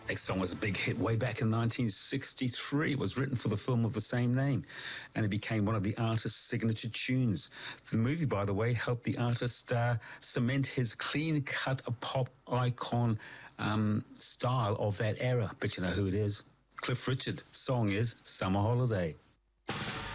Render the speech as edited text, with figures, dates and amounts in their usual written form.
Next song was a big hit way back in 1963. It was written for the film of the same name, and it became one of the artist's signature tunes. The movie, by the way, helped the artist cement his clean-cut pop icon style of that era. But you know who it is? Cliff Richard. Song is Summer Holiday.